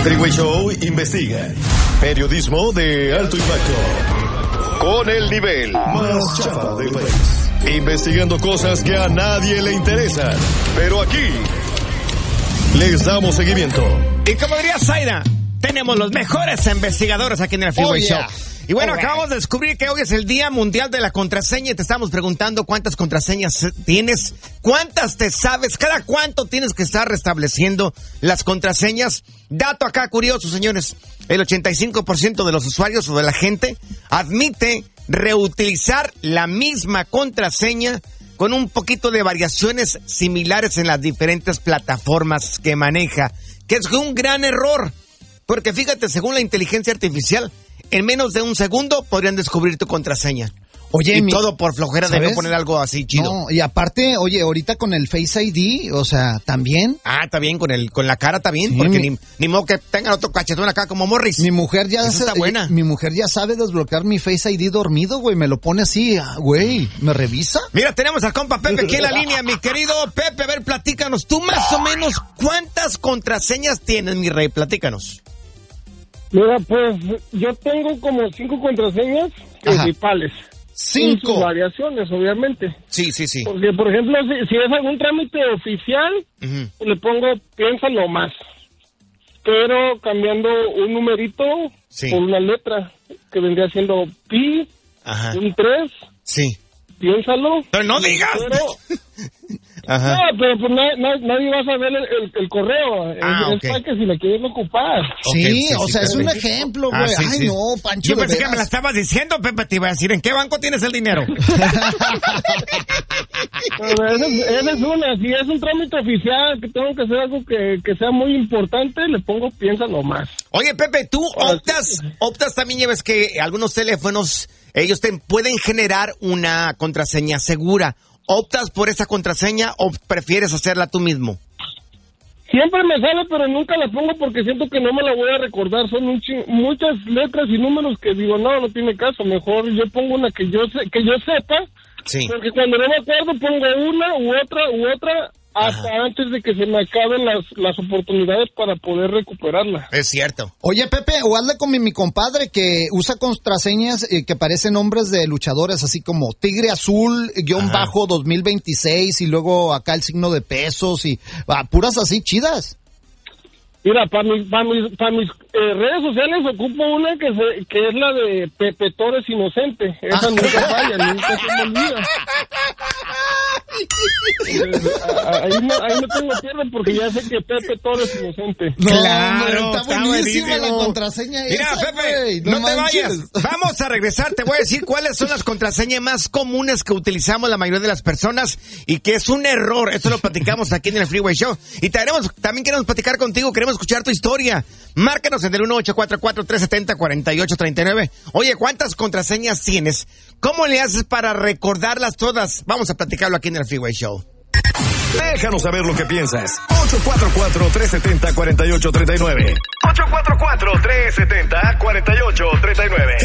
Freeway Show investiga. Periodismo de alto impacto. Con el nivel más chafa del país. Investigando cosas que a nadie le interesan. Pero aquí les damos seguimiento. Y como diría Zaira, tenemos los mejores investigadores aquí en el Freeway Show. Y bueno, acabamos de descubrir que hoy es el Día Mundial de la Contraseña y te estamos preguntando cuántas contraseñas tienes, cuántas te sabes, cada cuánto tienes que estar restableciendo las contraseñas. Dato acá curioso, señores, el 85% de los usuarios o de la gente admite reutilizar la misma contraseña con un poquito de variaciones similares en las diferentes plataformas que maneja, que es un gran error, porque fíjate, según la inteligencia artificial, en menos de un segundo podrían descubrir tu contraseña. Oye, y todo por flojera de no poner algo así chido. No, y aparte, oye, ahorita con el Face ID, o sea, ¿también? Ah, está bien, con la cara está bien, sí, porque ni modo que tengan otro cachetón acá como Morris. Mi mujer ya está buena. Mi mujer ya sabe desbloquear mi Face ID dormido, güey, me lo pone así, güey, ¿me revisa? Mira, tenemos al compa Pepe aquí en la línea, mi querido Pepe, a ver, platícanos, tú más o menos, ¿cuántas contraseñas tienes, mi rey? Platícanos. Mira, pues, yo tengo como 5 contraseñas principales. 5. Y sus variaciones, obviamente. Sí. Porque, por ejemplo, si es algún trámite oficial, le pongo piénsalo más. Pero cambiando un numerito por una letra, que vendría siendo pi, un 3. Sí. Piénsalo. Pero no digas. No, pero pues nadie va a saber el correo. Es para que si le quieres ocupar. Sí, o sea, es un ejemplo, güey. Ay, no, Pancho. Yo pensé que me la estabas diciendo, Pepe, te iba a decir, ¿en qué banco tienes el dinero? Esa es una. Si es un trámite oficial, que tengo que hacer algo que sea muy importante, le pongo piénsalo más. Oye, Pepe, tú optas también, ya ves que algunos teléfonos, ellos te pueden generar una contraseña segura. ¿Optas por esa contraseña o prefieres hacerla tú mismo? Siempre me sale, pero nunca la pongo porque siento que no me la voy a recordar. Son muchas letras y números que digo, no tiene caso. Mejor yo pongo una que yo sepa. Sí. Porque cuando no me acuerdo pongo una u otra hasta antes de que se me acaben las oportunidades para poder recuperarla. Es cierto. Oye, Pepe, o hazle con mi compadre que usa contraseñas que parecen nombres de luchadores, así como Tigre Azul, _ 2026, y luego acá el signo de pesos, y puras así chidas. Mira, para mis redes sociales ocupo una que es la de Pepe Torres Inocente. Esa nunca falla, nunca se me olvida. Ahí no tengo pierde porque ya sé que Pepe Torres Inocente. Claro, está buenísima la contraseña. Mira, esa, Pepe, no te vayas. Vamos a regresar, te voy a decir cuáles son las contraseñas más comunes que utilizamos la mayoría de las personas y que es un error. Eso lo platicamos aquí en el Freeway Show. Y también queremos platicar contigo, queremos escuchar tu historia. Márcanos en el 1844-370-4839. Oye, ¿cuántas contraseñas tienes? ¿Cómo le haces para recordarlas todas? Vamos a platicarlo aquí en el Freeway Show. Déjanos saber lo que piensas. 844-370-4839. 844-370-4839.